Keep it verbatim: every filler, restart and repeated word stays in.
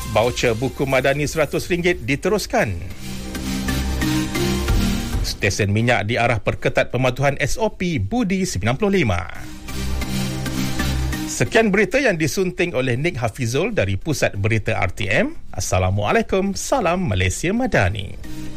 Baucer buku Madani seratus ringgit diteruskan. Stesen minyak diarah perketat pematuhan S O P Budi sembilan puluh lima. Sekian berita yang disunting oleh Nick Hafizul dari Pusat Berita R T M. Assalamualaikum, salam Malaysia Madani.